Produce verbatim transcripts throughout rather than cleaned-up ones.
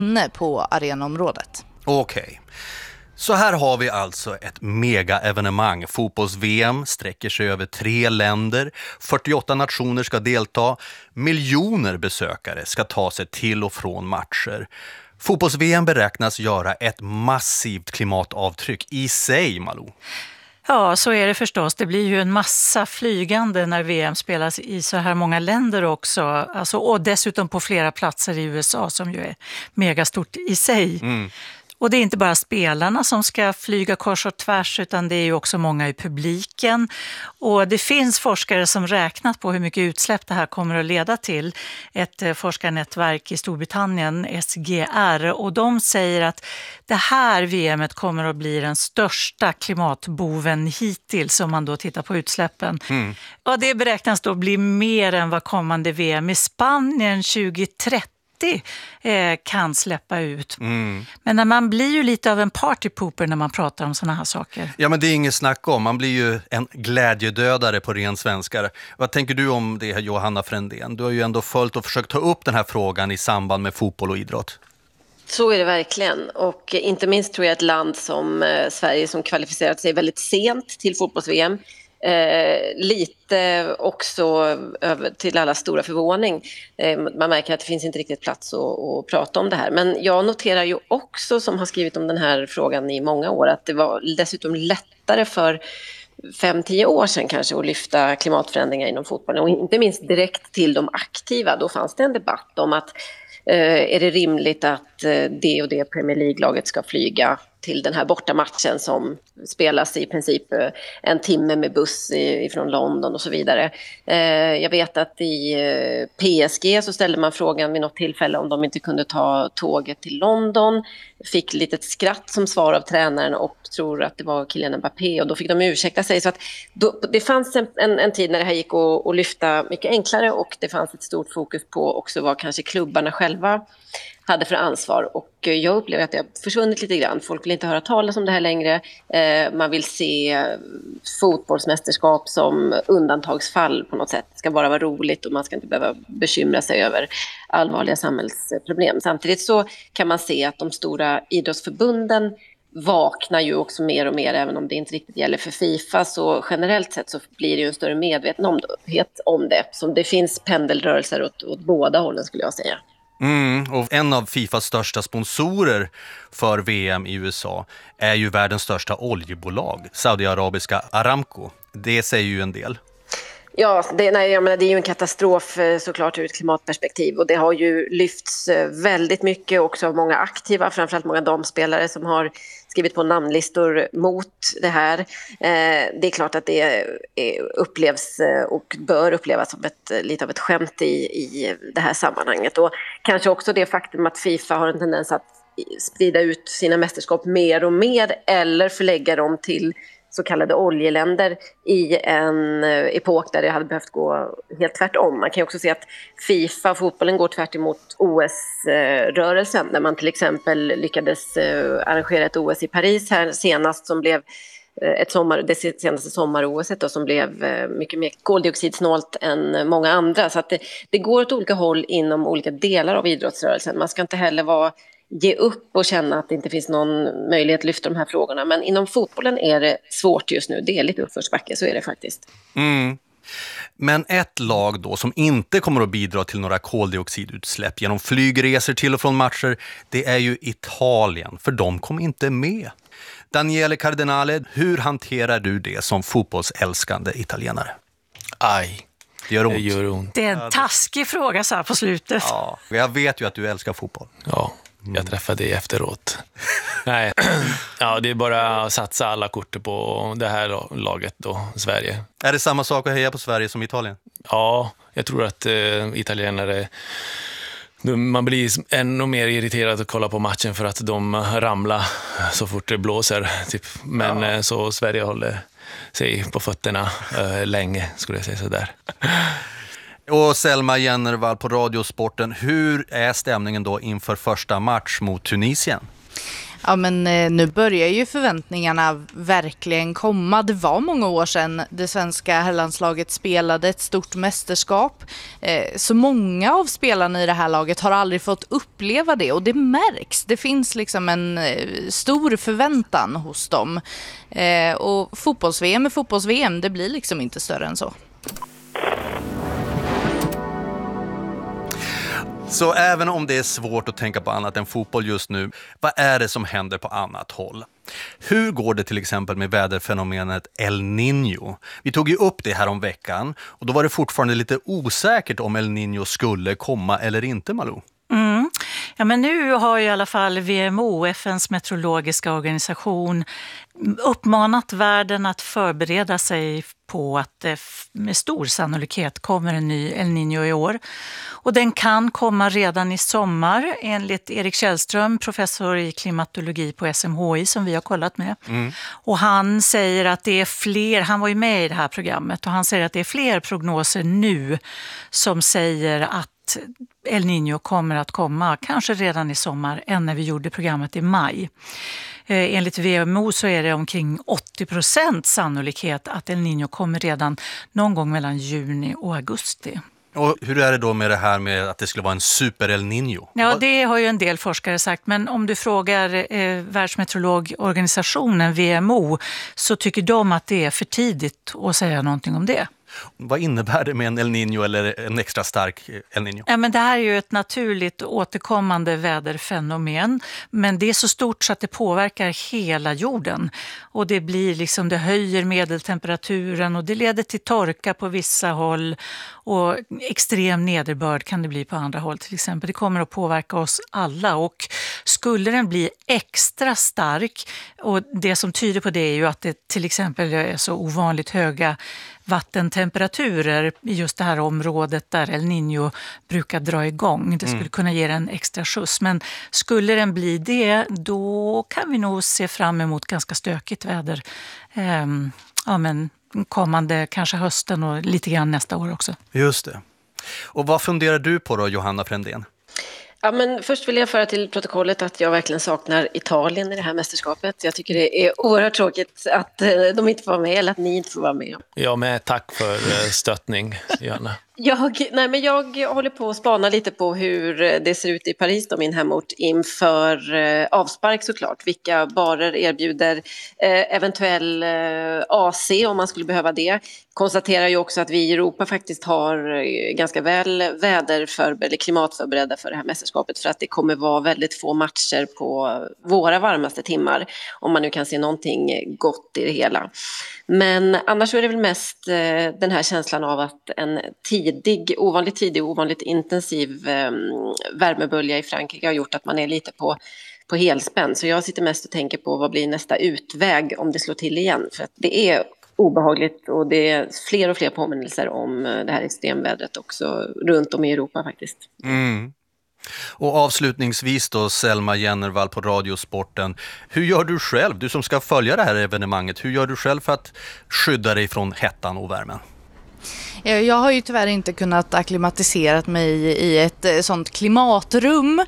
inne på arenaområdet. Okej. Okay. Så här har vi alltså ett mega-evenemang. Fotbolls-V M sträcker sig över tre länder. fyrtioåtta nationer ska delta. Miljoner besökare ska ta sig till och från matcher. Fotbolls-V M beräknas göra ett massivt klimatavtryck i sig, Malou. Ja, så är det förstås. Det blir ju en massa flygande när V M spelas i så här många länder också. Alltså, och dessutom på flera platser i U S A som ju är megastort i sig. Mm. Och det är inte bara spelarna som ska flyga kors och tvärs, utan det är ju också många i publiken. Och det finns forskare som räknat på hur mycket utsläpp det här kommer att leda till. Ett forskarnätverk i Storbritannien, S G R, och de säger att det här V M:et kommer att bli den största klimatboven hittills om man då tittar på utsläppen. Mm. Och det beräknas då bli mer än vad kommande V M i Spanien tjugohundratrettio kan släppa ut. Mm. Men när man blir ju lite av en partypooper när man pratar om såna här saker. Ja, men det är inget snack om. Man blir ju en glädjedödare på ren svenskare. Vad tänker du om det, Johanna Frändén? Du har ju ändå följt och försökt ta upp den här frågan i samband med fotboll och idrott. Så är det verkligen, och inte minst tror jag ett land som eh, Sverige som kvalificerat sig väldigt sent till fotbolls-V M. Eh, lite också över till alla stora förvåning. Eh, man märker att det finns inte riktigt plats att, att prata om det här. Men jag noterar ju också, som har skrivit om den här frågan i många år, att det var dessutom lättare för fem, tio år sedan kanske att lyfta klimatförändringar inom fotbollen. Och inte minst direkt till de aktiva. Då fanns det en debatt om att eh, är det rimligt att eh, det och det Premier League-laget ska flyga till den här bortamatchen som spelas i princip en timme med buss ifrån London och så vidare. Jag vet att i P S G så ställde man frågan vid något tillfälle om de inte kunde ta tåget till London. Fick lite skratt som svar av tränaren och tror att det var Kylian Mbappé, och då fick de ursäkta sig. Så att då, det fanns en, en, en tid när det här gick att, att lyfta mycket enklare, och det fanns ett stort fokus på också vad kanske klubbarna själva hade för ansvar, och jag upplever att det har försvunnit lite grann. Folk vill inte höra talas om det här längre. Eh, man vill se fotbollsmästerskap som undantagsfall på något sätt. Det ska bara vara roligt och man ska inte behöva bekymra sig över allvarliga samhällsproblem. Samtidigt så kan man se att de stora idrottsförbunden vaknar ju också mer och mer, även om det inte riktigt gäller för FIFA. Så generellt sett så blir det ju en större medvetenhet om det. Så det finns pendelrörelser åt, åt båda hållen, skulle jag säga. Mm, och en av FIFAs största sponsorer för V M i U S A är ju världens största oljebolag, Saudiarabiska Aramco. Det säger ju en del. Ja, det, nej, jag menar, det är ju en katastrof såklart ur ett klimatperspektiv, och det har ju lyfts väldigt mycket också av många aktiva, framförallt många damspelare som har skrivit på namnlistor mot det här. Eh, det är klart att det är, upplevs och bör upplevas som ett, lite av ett skämt i, i det här sammanhanget, och kanske också det faktum att FIFA har en tendens att sprida ut sina mästerskap mer och mer eller förlägga dem till så kallade oljeländer i en epok där det hade behövt gå helt tvärtom. Man kan ju också se att FIFA, fotbollen, går tvärt emot O S-rörelsen, när man till exempel lyckades arrangera ett O S i Paris här senast, som blev ett sommar, det senaste sommar-O S då, som blev mycket mer koldioxidsnålt än många andra. Så att det, det går åt olika håll inom olika delar av idrottsrörelsen. Man ska inte heller vara ge upp och känna att det inte finns någon möjlighet att lyfta de här frågorna. Men inom fotbollen är det svårt just nu. Det är lite uppförsbacke, så är det faktiskt. Mm. Men ett lag då som inte kommer att bidra till några koldioxidutsläpp genom flygresor till och från matcher, det är ju Italien. För de kom inte med. Daniele Cardinale, hur hanterar du det som fotbollsälskande italienare? Aj. Det gör ont. Det gör ont. Det är en taskig fråga så här på slutet. Ja, jag vet ju att du älskar fotboll. Ja, jag träffade dig efteråt. Nej, ja, det är bara att satsa alla kort på det här laget då, Sverige. Är det samma sak att heja på Sverige som Italien? Ja, jag tror att eh, italienare... Man blir ännu mer irriterad att kolla på matchen för att de ramlar så fort det blåser. Typ. Men ja. Så Sverige håller sig på fötterna äh, länge, skulle jag säga sådär. Och Selma Jennervall på Radiosporten, hur är stämningen då inför första match mot Tunisien? Ja, men eh, nu börjar ju förväntningarna verkligen komma. Det var många år sedan det svenska herrlandslaget spelade ett stort mästerskap. Eh, så många av spelarna i det här laget har aldrig fått uppleva det, och det märks. Det finns liksom en eh, stor förväntan hos dem. Eh, och fotbolls-V M är fotbolls-V M, det blir liksom inte större än så. Så även om det är svårt att tänka på annat än fotboll just nu, vad är det som händer på annat håll? Hur går det till exempel med väderfenomenet El Niño? Vi tog ju upp det här om veckan, och då var det fortfarande lite osäkert om El Niño skulle komma eller inte, Malou. Mm. Ja, men nu har i alla fall V M O, F N:s meteorologiska organisation, uppmanat världen att förbereda sig på att det med stor sannolikhet kommer en ny El Niño i år. Och den kan komma redan i sommar, enligt Erik Källström, professor i klimatologi på S M H I som vi har kollat med. Mm. Och han säger att det är fler, han var ju med i det här programmet, och han säger att det är fler prognoser nu som säger att El Niño kommer att komma kanske redan i sommar än när vi gjorde programmet i maj. Eh, enligt V M O så är det omkring åttio procent sannolikhet att El Niño kommer redan någon gång mellan juni och augusti. Och hur är det då med det här med att det skulle vara en super El Niño? Ja, det har ju en del forskare sagt, men om du frågar eh, Världsmeteorologorganisationen V M O så tycker de att det är för tidigt att säga någonting om det. Vad innebär det med en El Niño eller en extra stark El Niño? Ja, men det här är ju ett naturligt återkommande väderfenomen, men det är så stort så att det påverkar hela jorden. Och det blir liksom, det höjer medeltemperaturen och det leder till torka på vissa håll, och extrem nederbörd kan det bli på andra håll till exempel. Det kommer att påverka oss alla, och skulle den bli extra stark, och det som tyder på det är ju att det till exempel är så ovanligt höga vattentemperaturer i just det här området där El Niño brukar dra igång. Det skulle mm. kunna ge en extra skjuts. Men skulle den bli det, då kan vi nog se fram emot ganska stökigt väder. Ehm, ja, men kommande kanske hösten och lite grann nästa år också. Just det. Och vad funderar du på då, Johanna Frändén? Ja, men först vill jag föra till protokollet att jag verkligen saknar Italien i det här mästerskapet. Jag tycker det är oerhört tråkigt att de inte får vara med, eller att ni inte får vara med. Ja, med tack för stöttning, Johanna. Jag, nej, men jag håller på att spana lite på hur det ser ut i Paris, då, min hemort, inför eh, avspark såklart. Vilka barer erbjuder eh, eventuell eh, A C om man skulle behöva det. Konstaterar ju också att vi i Europa faktiskt har eh, ganska väl väderförberedda, eller klimatförberedda för det här mästerskapet, för att det kommer vara väldigt få matcher på våra varmaste timmar, om man nu kan se någonting gott i det hela. Men annars är det väl mest eh, den här känslan av att en tidig, ovanligt tidig och ovanligt intensiv eh, värmebölja i Frankrike har gjort att man är lite på, på helspänn. Så jag sitter mest och tänker på vad blir nästa utväg om det slår till igen. För att det är obehagligt, och det är fler och fler påminnelser om det här extremvädret också runt om i Europa faktiskt. Mm. Och avslutningsvis då, Selma Jennervall på Radiosporten. Hur gör du själv, du som ska följa det här evenemanget, hur gör du själv för att skydda dig från hettan och värmen? Jag har ju tyvärr inte kunnat akklimatisera mig i ett sånt klimatrum,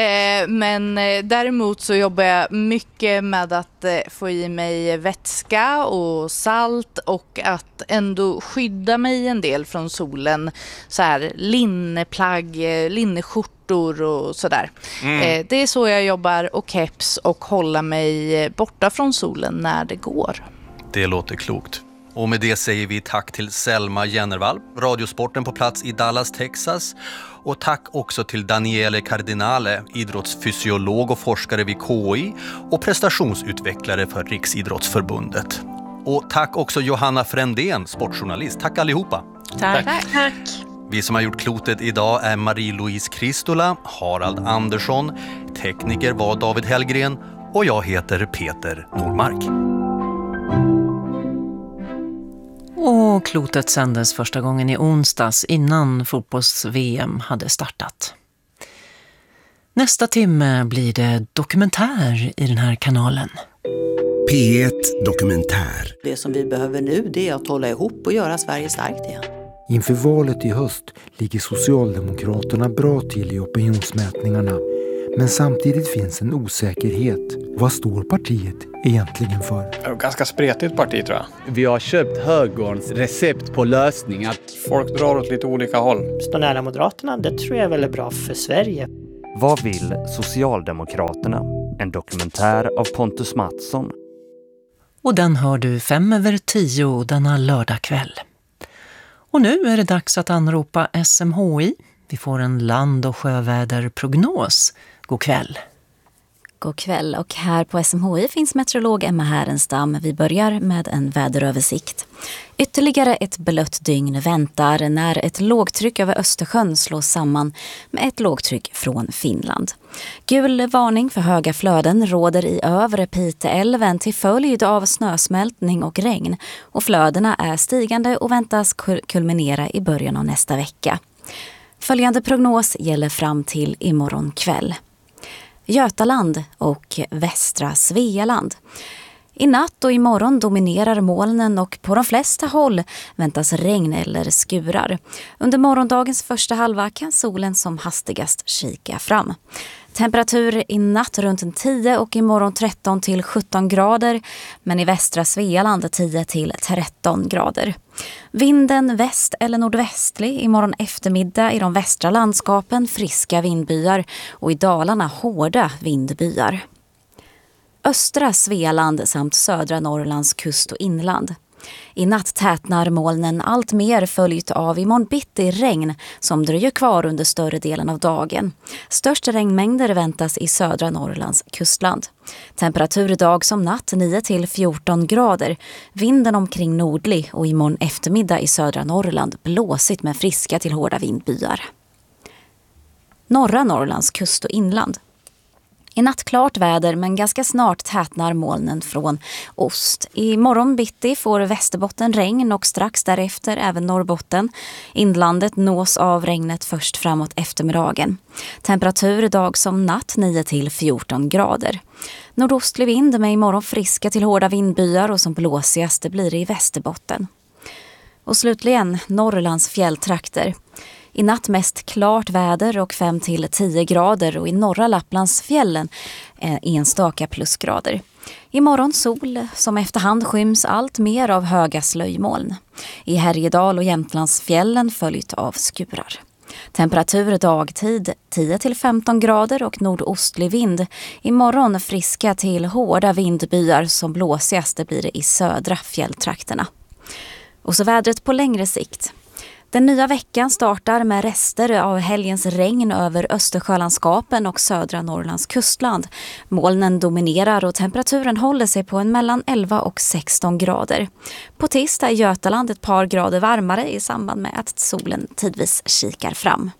men däremot så jobbar jag mycket med att få i mig vätska och salt, och att ändå skydda mig en del från solen, så här linneplagg, linneskjortor och sådär. Mm. Det är så jag jobbar, och keps, och hålla mig borta från solen när det går. Det låter klokt. Och med det säger vi tack till Selma Jennervall, Radiosporten på plats i Dallas, Texas. Och tack också till Daniele Cardinale, idrottsfysiolog och forskare vid K I och prestationsutvecklare för Riksidrottsförbundet. Och tack också Johanna Frändén, sportjournalist. Tack allihopa. Tack. Tack. tack. Vi som har gjort klotet idag är Marie-Louise Kristola, Harald Andersson, tekniker var David Hellgren och jag heter Peter Normark. Och klotet sändes första gången i onsdags innan fotbolls-V M hade startat. Nästa timme blir det dokumentär i den här kanalen. P ett Dokumentär. Det som vi behöver nu, det är att hålla ihop och göra Sverige starkt igen. Inför valet i höst ligger Socialdemokraterna bra till i opinionsmätningarna. Men samtidigt finns en osäkerhet. Vad står partiet egentligen för? Ganska spretigt parti, tror jag. Vi har köpt högerns recept på lösningar. Folk drar åt lite olika håll. Stå nära Moderaterna, det tror jag är väldigt bra för Sverige. Vad vill Socialdemokraterna? En dokumentär av Pontus Mattsson. Och den hör du fem över tio denna lördagkväll. Och nu är det dags att anropa S M H I. Vi får en land- och sjöväderprognos. God kväll. God kväll, och här på S M H I finns meteorolog Emma Härenstam. Vi börjar med en väderöversikt. Ytterligare ett blött dygn väntar när ett lågtryck över Östersjön slås samman med ett lågtryck från Finland. Gul varning för höga flöden råder i övre Piteälven till följd av snösmältning och regn, och flödena är stigande och väntas kulminera i början av nästa vecka. Följande prognos gäller fram till imorgon kväll. Götaland och västra Svealand. I natt och imorgon dominerar molnen och på de flesta håll väntas regn eller skurar. Under morgondagens första halva kan solen som hastigast kika fram. Temperatur i natt runt tio och imorgon tretton till sjutton grader, men i västra Svealand tio till tretton grader. Vinden väst eller nordvästlig imorgon eftermiddag i de västra landskapen, friska vindbyar, och i Dalarna hårda vindbyar. Östra Svealand samt södra Norrlands kust och inland. I natt tätnar molnen allt mer, följt av imorgon bitti regn som dröjer kvar under större delen av dagen. Störst regnmängder väntas i södra Norrlands kustland. Temperatur idag som natt nio till fjorton grader. Vinden omkring nordlig, och imorgon eftermiddag i södra Norrland blåsigt med friska till hårda vindbyar. Norra Norrlands kust och inland. I natt klart väder, men ganska snart tätnar molnen från ost. I morgon bitti får Västerbotten regn och strax därefter även Norrbotten. Inlandet nås av regnet först framåt eftermiddagen. Temperatur idag som natt nio till fjorton grader. Nordostlig vind med imorgon friska till hårda vindbyar, och som blåsigast det blir i Västerbotten. Och slutligen Norrlands fjälltrakter. I natt mest klart väder och fem till tio grader, och i norra Lapplands fjällen enstaka plusgrader. Imorgon sol som efterhand skyms allt mer av höga slöjmoln. I Härjedal och Jämtlands fjällen följt av skurar. Temperatur dagtid tio till femton grader och nordostlig vind. Imorgon friska till hårda vindbyar, som blåsigast det blir det i södra fjälltrakterna. Och så vädret på längre sikt. Den nya veckan startar med rester av helgens regn över Östersjölandskapen och södra Norrlands kustland. Molnen dominerar och temperaturen håller sig på en mellan elva och sexton grader. På tisdag i Götaland ett par grader varmare i samband med att solen tidvis kikar fram.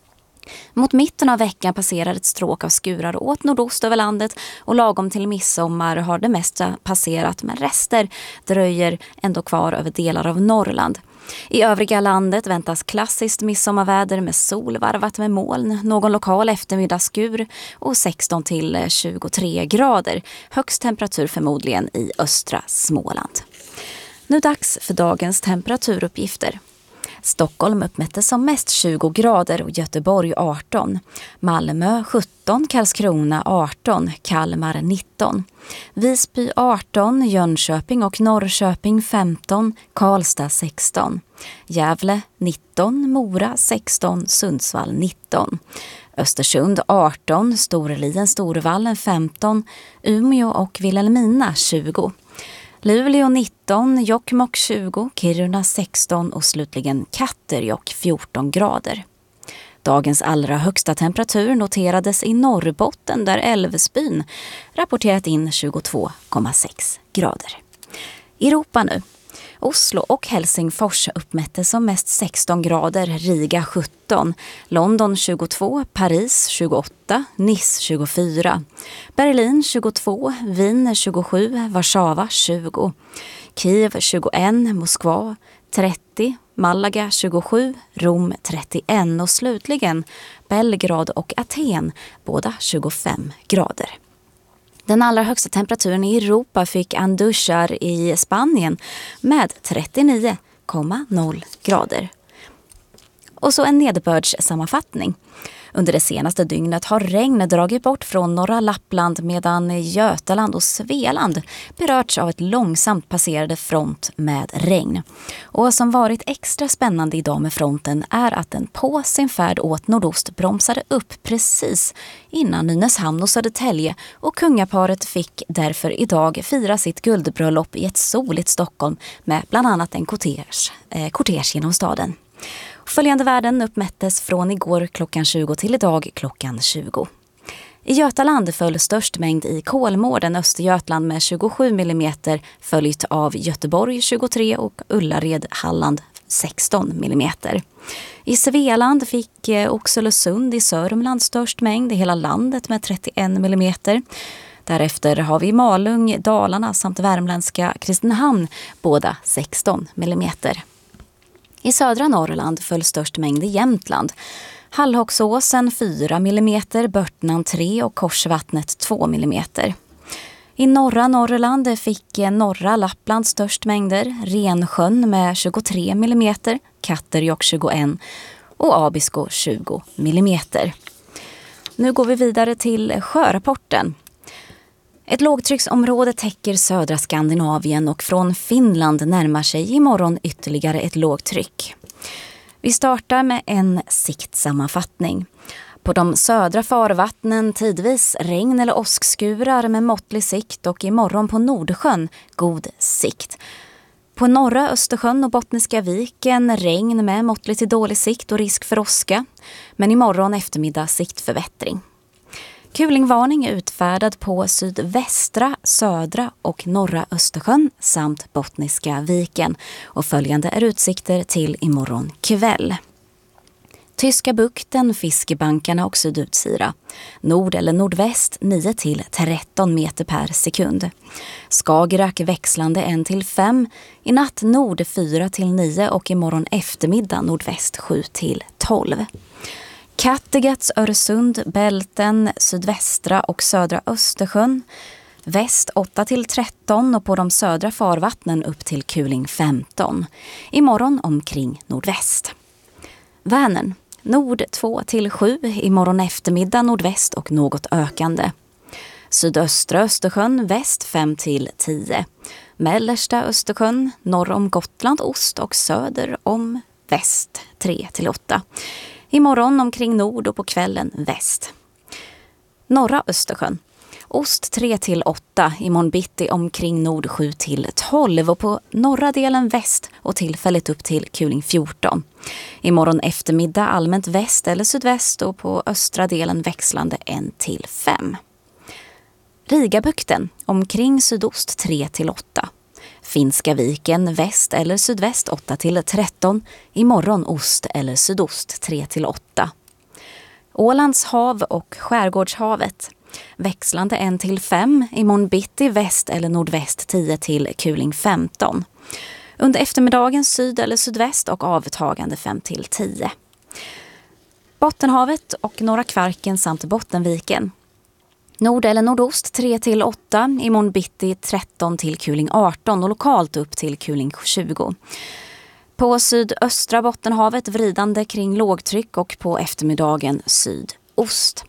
Mot mitten av veckan passerar ett stråk av skurar åt nordost över landet, och lagom till midsommar har det mesta passerat, men rester dröjer ändå kvar över delar av Norrland. I övriga landet väntas klassiskt midsommarväder med sol varvat med moln, någon lokal eftermiddagsskur och sexton till tjugotre grader. Högst temperatur förmodligen i östra Småland. Nu dags för dagens temperaturuppgifter. Stockholm uppmättes som mest tjugo grader och Göteborg arton. Malmö sjutton, Karlskrona arton, Kalmar nitton. Visby arton, Jönköping och Norrköping femton, Karlstad sexton. Gävle nitton, Mora sexton, Sundsvall nitton. Östersund arton, Storlien, Storvallen femton, Umeå och Vilhelmina tjugo. Luleå nitton, Jokkmokk tjugo, Kiruna sexton och slutligen Katterjokk fjorton grader. Dagens allra högsta temperatur noterades i Norrbotten, där Älvsbyn rapporterat in tjugotvå komma sex grader. Europa nu. Oslo och Helsingfors uppmätte som mest sexton grader, Riga sjutton, London tjugotvå, Paris tjugoåtta, Nice tjugofyra, Berlin tjugotvå, Wien tjugosju, Warszawa tjugo, Kiev tjugoett, Moskva trettio, Malaga tjugosju, Rom trettioett och slutligen Belgrad och Aten, båda tjugofem grader. Den allra högsta temperaturen i Europa fick Andújar i Spanien med trettionio komma noll grader. Och så en nederbördssammanfattning. Under det senaste dygnet har regn dragit bort från norra Lappland medan Götaland och Svealand berörts av ett långsamt passerande front med regn. Och vad som varit extra spännande idag med fronten är att den på sin färd åt nordost bromsade upp precis innan Nynäshamn och Södertälje, och kungaparet fick därför idag fira sitt guldbröllop i ett soligt Stockholm med bland annat en kortege, eh, kortege genom staden. Följande värden uppmättes från igår klockan tjugo till idag klockan tjugo. I Götaland föll störst mängd i Kolmården, Östergötland med tjugosju millimeter, följt av Göteborg tjugotre och Ullared, Halland sexton millimeter. I Svealand fick Oxelösund i Sörmland störst mängd i hela landet med trettioen millimeter. Därefter har vi Malung, Dalarna samt värmländska Kristinehamn, båda sexton millimeter. I södra Norrland föll störst mängd i Jämtland. Hallhoxåsen fyra millimeter, Börtnan tre och Korsvattnet två millimeter. I norra Norrland fick norra Lappland störst mängder, Rensjön med tjugotre millimeter, Katterjokk tjugoen och Abisko tjugo millimeter. Nu går vi vidare till sjörapporten. Ett lågtrycksområde täcker södra Skandinavien och från Finland närmar sig imorgon ytterligare ett lågtryck. Vi startar med en siktsammanfattning. På de södra farvattnen tidvis regn eller åskskurar med måttlig sikt, och imorgon på Nordsjön god sikt. På norra Östersjön och Bottniska viken regn med måttlig till dålig sikt och risk för åska, men imorgon eftermiddag siktförbättring. Kulingvarning är utfärdad på sydvästra, södra och norra Östersjön samt Bottniska viken, och följande är utsikter till imorgon kväll. Tyska bukten, Fiskebankarna och Sydutsira. Nord eller nordväst nio till tretton meter per sekund. Skagerrak växlande ett till fem. I natt nord fyra till nio och imorgon eftermiddag nordväst sju till tolv. Kattegatts, Öresund, Bälten, sydvästra och södra Östersjön. Väst åtta till tretton och på de södra farvattnen upp till kuling femton. Imorgon omkring nordväst. Vänern. Nord två till sju, imorgon eftermiddag nordväst och något ökande. Sydöstra Östersjön väst fem till tio. Mellersta Östersjön norr om Gotland ost och söder om väst tre till åtta. Imorgon omkring nord och på kvällen väst. Norra Östersjön. Ost tre till åtta, imorgon bitti omkring nord sju till tolv och på norra delen väst och tillfälligt upp till kuling fjorton. Imorgon eftermiddag allmänt väst eller sydväst och på östra delen växlande ett till fem. Rigabukten omkring sydost tre till åtta. Finska viken väst eller sydväst åtta till tretton, imorgon ost eller sydost tre till åtta. Ålands hav och Skärgårdshavet. Växlande ett till fem, imorgon bitti väst eller nordväst tio till kuling femton. Under eftermiddagen syd eller sydväst och avtagande fem till tio. Bottenhavet och norra Kvarken samt Bottenviken. Nord eller nordost tre till åtta, imorgon bitti tretton till kuling arton och lokalt upp till kuling tjugo. På sydöstra Bottenhavet vridande kring lågtryck och på eftermiddagen sydost.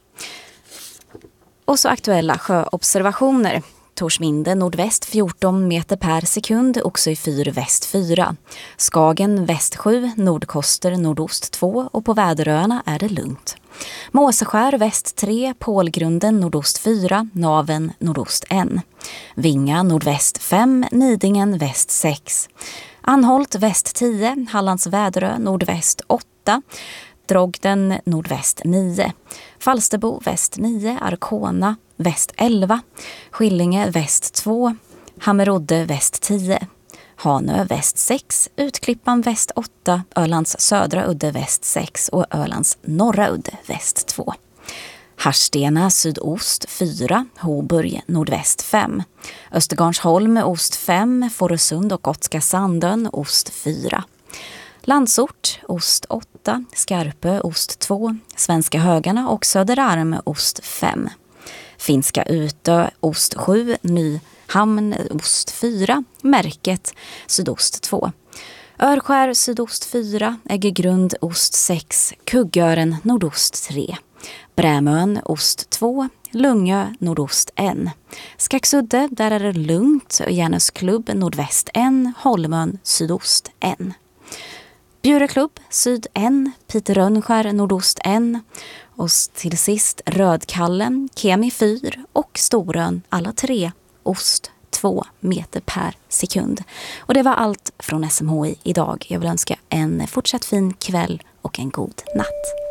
Och så aktuella sjöobservationer. Torsminde nordväst fjorton meter per sekund, också i fyr väst fyra. Skagen väst sju, Nordkoster nordost två och på Väderöarna är det lugnt. Måseskär väst tre, Pålgrunden nordost fyra, Naven nordost ett. Vinga nordväst fem, Nidingen väst sex. Anholt väst tio, Hallands Väderö nordväst åtta. Drogden nordväst nio. Falsterbo väst nio, Arkona väst elva. Skillinge väst två. Hammerodde väst tio. Hanö väst sex. Utklippan väst åtta. Ölands södra udde väst sex och Ölands norra udde väst två. Harstena sydost fyra. Hoburg nordväst fem. Östergarnsholm ost fem. Fårösund och Gotska Sandön ost fyra. Landsort, ost åtta, Skarpö, ost två, Svenska Högarna och Söderarm, ost fem. Finska Utö, ost sju, Nyhamn, ost fyra, Märket, sydost två. Örskär, sydost fyra, Äggegrund, ost sex, Kuggören, nordost tre. Brämön, ost två. Lungö, nordost en. Skacksudde, där är det lugnt. Järnäs klubb, nordväst en. Holmön, sydost en. Bjureklubb, syd en. Peter Rönnskär, nordost en. Och till sist Rödkallen, Kemi fyra och Storön, alla tre, ost två meter per sekund. Och det var allt från S M H I idag. Jag vill önska en fortsatt fin kväll och en god natt.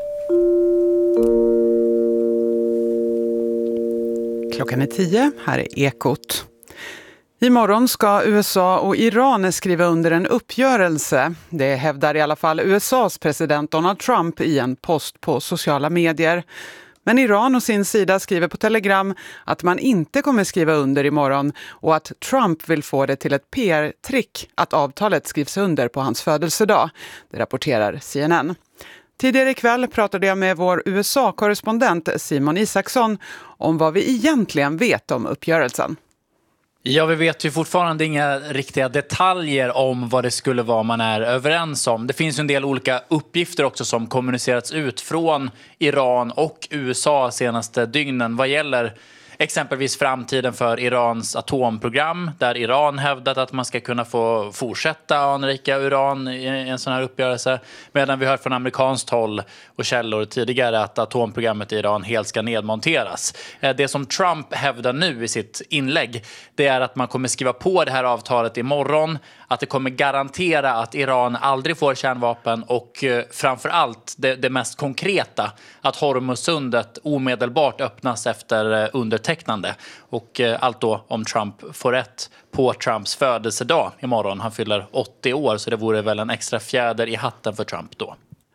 Klockan är tio, här är Ekot. Imorgon ska U S A och Iran skriva under en uppgörelse. Det hävdar i alla fall U S A:s president Donald Trump i en post på sociala medier. Men Iran och sin sida skriver på Telegram att man inte kommer skriva under imorgon och att Trump vill få det till ett P R-trick att avtalet skrivs under på hans födelsedag. Det rapporterar C N N. Tidigare ikväll pratade jag med vår U S A-korrespondent Simon Isaksson om vad vi egentligen vet om uppgörelsen. Ja, vi vet ju fortfarande inga riktiga detaljer om vad det skulle vara man är överens om. Det finns en del olika uppgifter också som kommunicerats ut från Iran och U S A senaste dygnen vad gäller exempelvis framtiden för Irans atomprogram, där Iran hävdat att man ska kunna få fortsätta anrika uran i en sån här uppgörelse, medan vi hör från amerikanskt håll och källor tidigare att atomprogrammet i Iran helt ska nedmonteras. Det som Trump hävdar nu i sitt inlägg, det är att man kommer skriva på det här avtalet imorgon, att det kommer garantera att Iran aldrig får kärnvapen och framförallt det, det mest konkreta, att Hormuzsundet omedelbart öppnas efter undertecknande. Och allt då om Trump får rätt på Trumps födelsedag imorgon. Han fyller åttio år, så det vore väl en extra fjäder i hatten för Trump då.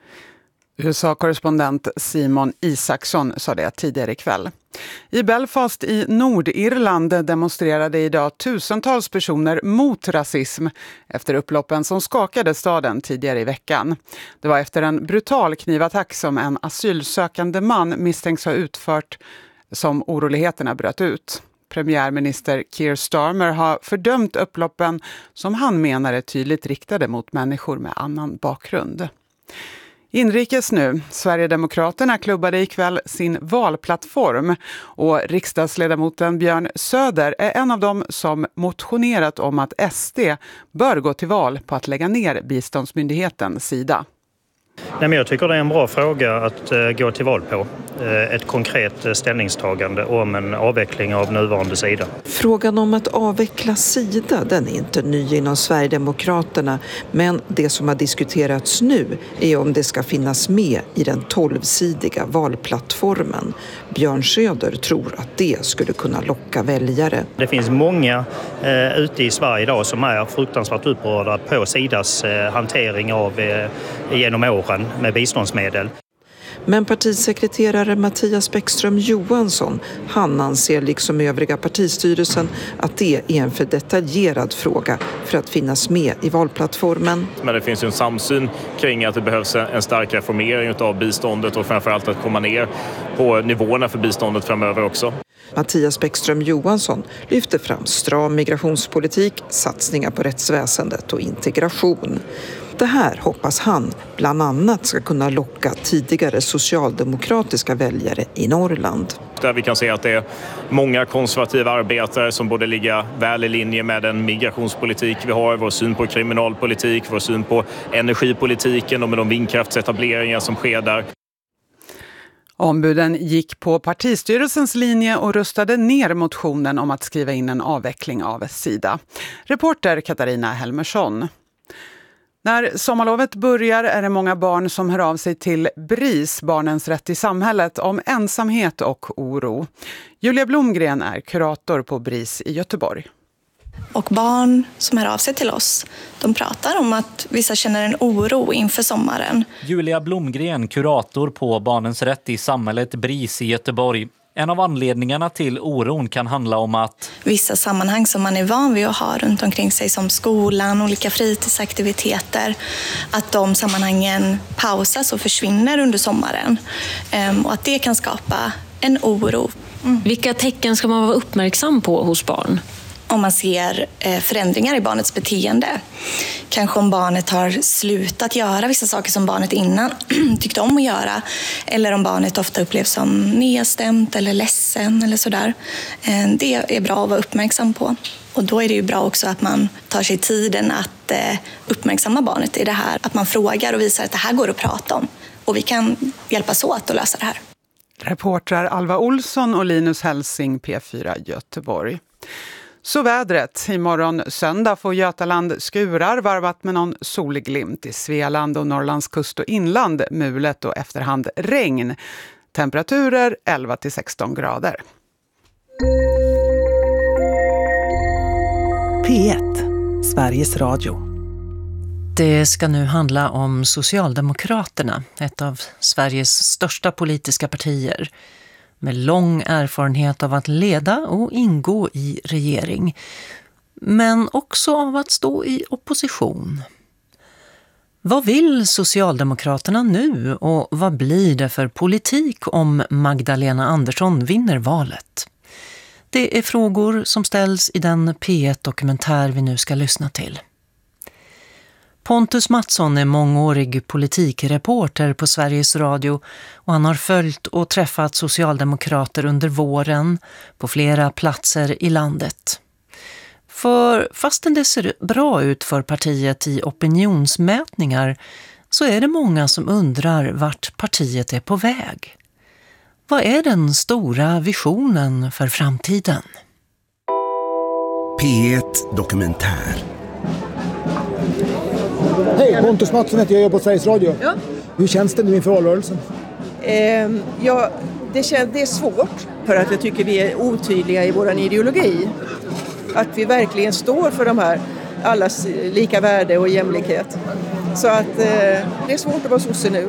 U S A-korrespondent Simon Isaksson sa det tidigare ikväll. I Belfast i Nordirland demonstrerade idag tusentals personer mot rasism efter upploppen som skakade staden tidigare i veckan. Det var efter en brutal knivattack som en asylsökande man misstänks ha utfört som oroligheterna bröt ut. Premiärminister Keir Starmer har fördömt upploppen som han menar är tydligt riktade mot människor med annan bakgrund. Inrikes nu. Sverigedemokraterna klubbade ikväll sin valplattform och riksdagsledamoten Björn Söder är en av dem som motionerat om att S D bör gå till val på att lägga ner biståndsmyndigheten Sida. Nej, men jag tycker det är en bra fråga att uh, gå till val på. Uh, ett konkret uh, ställningstagande om en avveckling av nuvarande Sida. Frågan om att avveckla Sida, den är inte ny inom Sverigedemokraterna. Men det som har diskuterats nu är om det ska finnas med i den tolvsidiga valplattformen. Björn Söder tror att det skulle kunna locka väljare. Det finns många uh, ute i Sverige idag som är fruktansvärt upprörda på Sidas uh, hantering av uh, genom år med biståndsmedel. Men partisekreterare Mattias Bäckström Johansson, han anser liksom övriga partistyrelsen att det är en för detaljerad fråga för att finnas med i valplattformen. Men det finns ju en samsyn kring att det behövs en stark reformering av biståndet och framförallt att komma ner på nivåerna för biståndet framöver också. Mattias Bäckström Johansson lyfter fram stram migrationspolitik, satsningar på rättsväsendet och integration. Det här hoppas han bland annat ska kunna locka tidigare socialdemokratiska väljare i Norrland. Där vi kan se att det är många konservativa arbetare som borde ligga väl i linje med den migrationspolitik vi har, vår syn på kriminalpolitik, vår syn på energipolitiken och med de vindkraftsetableringar som sker där. Ombuden gick på partistyrelsens linje och röstade ner motionen om att skriva in en avveckling av Sida. Reporter Katarina Helmersson. När sommarlovet börjar är det många barn som hör av sig till BRIS, Barnens rätt i samhället, om ensamhet och oro. Julia Blomgren är kurator på BRIS i Göteborg. Och barn som hör av sig till oss, de pratar om att vissa känner en oro inför sommaren. Julia Blomgren, kurator på Barnens rätt i samhället, BRIS i Göteborg. En av anledningarna till oron kan handla om att vissa sammanhang som man är van vid att ha runt omkring sig, som skolan, olika fritidsaktiviteter, att de sammanhangen pausas och försvinner under sommaren. Och att det kan skapa en oro. Mm. Vilka tecken ska man vara uppmärksam på hos barn? om man ser förändringar i barnets beteende. Kanske om barnet har slutat göra vissa saker som barnet innan tyckte om att göra. Eller om barnet ofta upplevs som nedstämt eller ledsen eller sådär. Det är bra att vara uppmärksam på. Och då är det ju bra också att man tar sig tiden att uppmärksamma barnet i det här. Att man frågar och visar att det här går att prata om. Och vi kan hjälpas åt att lösa det här. Reportrar Alva Olsson och Linus Helsing, P fyra Göteborg. Så vädret. Imorgon söndag får Götaland skurar varvat med någon solglimt. I Svealand och Norrlands kust och inland mulet och efterhand regn. Temperaturer elva till sexton grader. P ett, Sveriges Radio. Det ska nu handla om Socialdemokraterna, ett av Sveriges största politiska partier. Med lång erfarenhet av att leda och ingå i regering. Men också av att stå i opposition. Vad vill Socialdemokraterna nu och vad blir det för politik om Magdalena Andersson vinner valet? Det är frågor som ställs i den P ett-dokumentär vi nu ska lyssna till. Pontus Mattsson är mångårig politikreporter på Sveriges Radio och han har följt och träffat socialdemokrater under våren på flera platser i landet. För fastän det ser bra ut för partiet i opinionsmätningar så är det många som undrar vart partiet är på väg. Vad är den stora visionen för framtiden? P ett Dokumentär. Hej, Pontus Mattsson heter jag, jobbar på Sveriges Radio. Ja. Hur känns det nu inför valrörelsen? Eh, ja, det, känns, det är svårt för att jag tycker vi är otydliga i vår ideologi. Att vi verkligen står för de här allas lika värde och jämlikhet. Så att eh, det är svårt att vara sosse nu.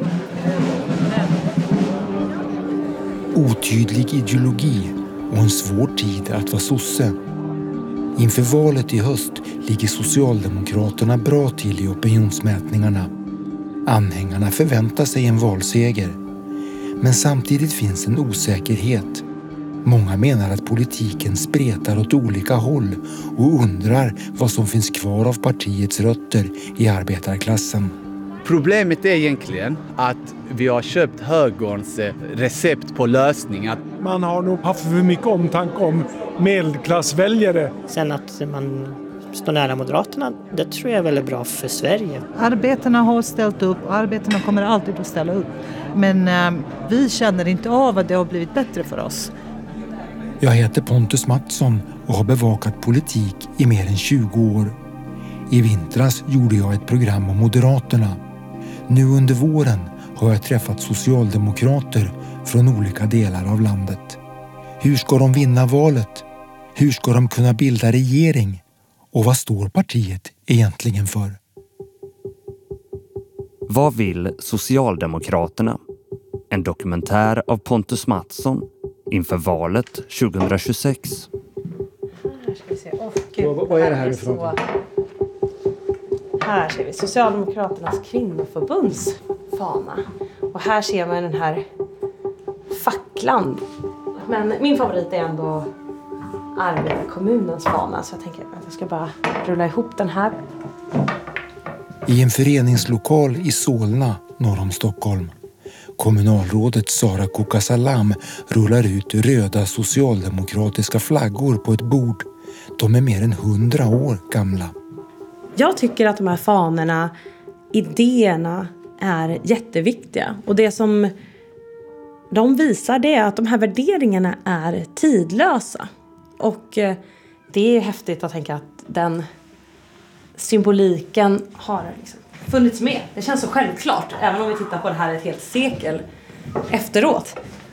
Otydlig ideologi och en svår tid att vara sosse. Inför valet i höst ligger Socialdemokraterna bra till i opinionsmätningarna. Anhängarna förväntar sig en valseger. Men samtidigt finns en osäkerhet. Många menar att politiken spretar åt olika håll och undrar vad som finns kvar av partiets rötter i arbetarklassen. Problemet är egentligen att vi har köpt högerns recept på lösning. Att man har nog haft för mycket omtanke om medelklassväljare. Sen att man står nära Moderaterna, det tror jag är väldigt bra för Sverige. Arbetarna har ställt upp och arbetarna kommer alltid att ställa upp. Men eh, vi känner inte av att det har blivit bättre för oss. Jag heter Pontus Mattsson och har bevakat politik i mer än tjugo år. I vintras gjorde jag ett program om Moderaterna. Nu under våren har jag träffat socialdemokrater från olika delar av landet. Hur ska de vinna valet? Hur ska de kunna bilda regering? Och vad står partiet egentligen för? Vad vill Socialdemokraterna? En dokumentär av Pontus Mattsson inför valet tjugohundratjugosex. Här ska vi se. Oh, Gud, vad, vad är det här för något? Här ser vi Socialdemokraternas kvinnoförbunds fana. Och här ser man den här facklan. Men min favorit är ändå arbetarkommunens fana. Så jag tänker att jag ska bara rulla ihop den här. I en föreningslokal i Solna, norr om Stockholm. Kommunalrådet Sara Kokasalam rullar ut röda socialdemokratiska flaggor på ett bord. De är mer än hundra år gamla. Jag tycker att de här fanorna, idéerna är jätteviktiga. Och det som de visar det är att de här värderingarna är tidlösa. Och det är häftigt att tänka att den symboliken har liksom funnits med. Det känns så självklart, även om vi tittar på det här ett helt sekel efteråt.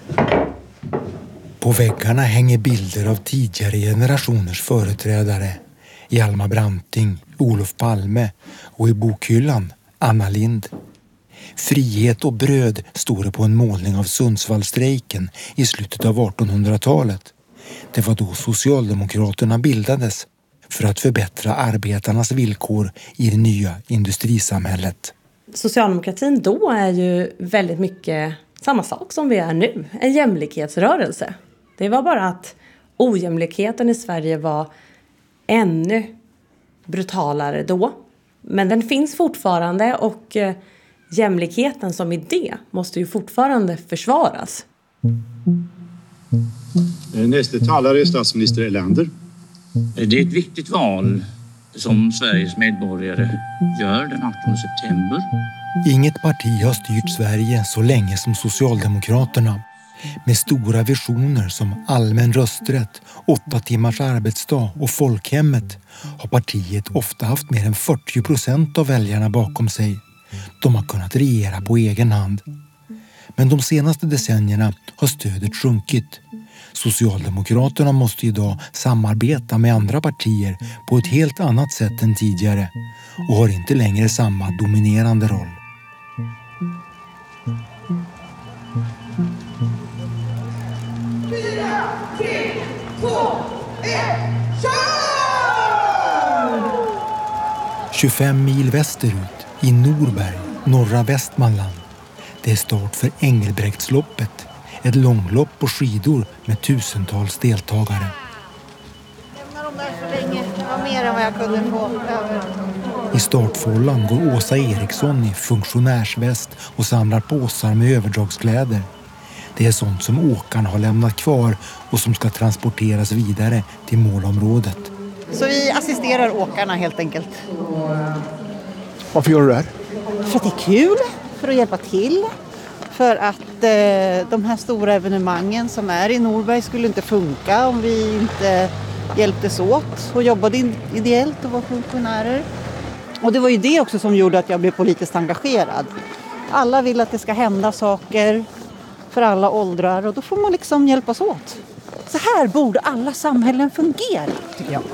På väggarna hänger bilder av tidigare generationers företrädare. Hjalmar Branting, Olof Palme och i bokhyllan Anna Lind. Frihet och bröd står det på en målning av Sundsvallstrejken i slutet av artonhundratalet. Det var då Socialdemokraterna bildades för att förbättra arbetarnas villkor i det nya industrisamhället. Socialdemokratin då är ju väldigt mycket samma sak som vi är nu. En jämlikhetsrörelse. Det var bara att ojämlikheten i Sverige var ännu brutalare då. Men den finns fortfarande och eh, jämlikheten som idé måste ju fortfarande försvaras. Nästa talare är statsminister Erlander. Det är ett viktigt val som Sveriges medborgare gör den artonde september. Inget parti har styrt Sverige så länge som Socialdemokraterna. Med stora visioner som allmän rösträtt, åtta timmars arbetsdag och folkhemmet har partiet ofta haft mer än fyrtio procent av väljarna bakom sig. De har kunnat regera på egen hand. Men de senaste decennierna har stödet sjunkit. Socialdemokraterna måste idag samarbeta med andra partier på ett helt annat sätt än tidigare och har inte längre samma dominerande roll. fyra, tre, två, ett, kör! tjugofem mil västerut i Norberg, norra Västmanland. Det är start för Engelbrektsloppet, ett långlopp på skidor med tusentals deltagare. Lämna dem där så länge, det var mer än vad jag kunde få över. I startfållan går Åsa Eriksson i funktionärsväst och samlar påsar med överdragskläder. Det är sånt som åkarna har lämnat kvar och som ska transporteras vidare till målområdet. Så vi assisterar åkarna helt enkelt. Varför gör du det här? För att det är kul, för att hjälpa till. För att eh, de här stora evenemangen som är i Norberg skulle inte funka om vi inte hjälptes åt och jobbade ideellt och var funktionärer. Och det var ju det också som gjorde att jag blev politiskt engagerad. Alla vill att det ska hända saker för alla åldrar och då får man liksom hjälpas åt. Så här borde alla samhällen fungera, tycker jag.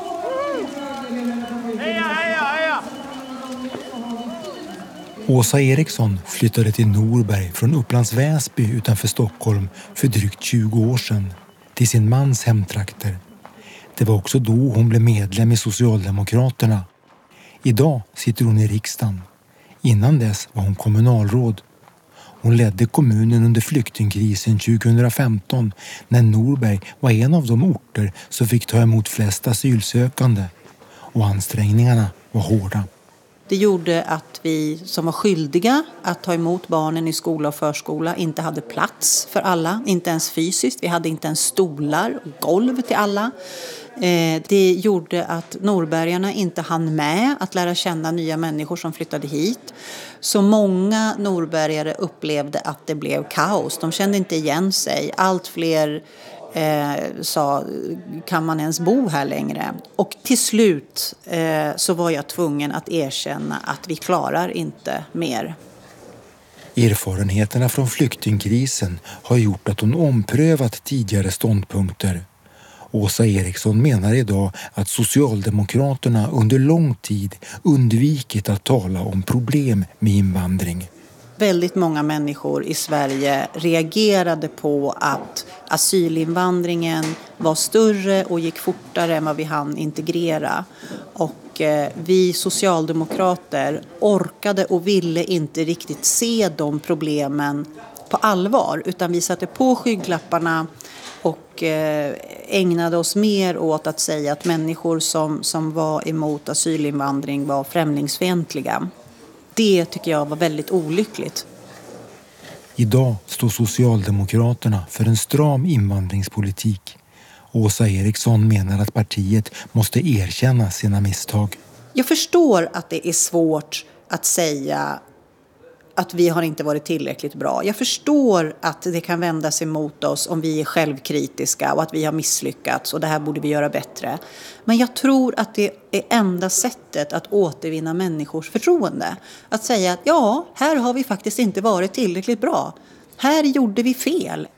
Heja, heja, heja! Åsa Eriksson flyttade till Norberg från Upplands Väsby utanför Stockholm för drygt tjugo år sedan till sin mans hemtrakter. Det var också då hon blev medlem i Socialdemokraterna. Idag sitter hon i riksdagen. Innan dess var hon kommunalråd. Hon ledde kommunen under flyktingkrisen tjugohundrafemton när Norberg var en av de orter som fick ta emot flest asylsökande. Och ansträngningarna var hårda. Det gjorde att vi som var skyldiga att ta emot barnen i skola och förskola inte hade plats för alla, inte ens fysiskt. Vi hade inte ens stolar och golv till alla. Det gjorde att norbergarna inte hann med att lära känna nya människor som flyttade hit. Så många norbergare upplevde att det blev kaos. De kände inte igen sig. Allt fler eh, sa, kan man ens bo här längre? Och till slut eh, så var jag tvungen att erkänna att vi klarar inte mer. Erfarenheterna från flyktingkrisen har gjort att hon omprövat tidigare ståndpunkter. Åsa Eriksson menar idag att Socialdemokraterna under lång tid undvikit att tala om problem med invandring. Väldigt många människor i Sverige reagerade på att asylinvandringen var större och gick fortare än vad vi hann integrera. Och eh, vi socialdemokrater orkade och ville inte riktigt se de problemen på allvar, utan vi satte på skygglapparna och ägnade oss mer åt att säga att människor som, som var emot asylinvandring var främlingsfientliga. Det tycker jag var väldigt olyckligt. Idag står Socialdemokraterna för en stram invandringspolitik. Åsa Eriksson menar att partiet måste erkänna sina misstag. Jag förstår att det är svårt att säga att vi har inte varit tillräckligt bra. Jag förstår att det kan vända sig mot oss om vi är självkritiska och att vi har misslyckats och det här borde vi göra bättre. Men jag tror att det är enda sättet att återvinna människors förtroende. Att säga att ja, här har vi faktiskt inte varit tillräckligt bra. Här gjorde vi fel.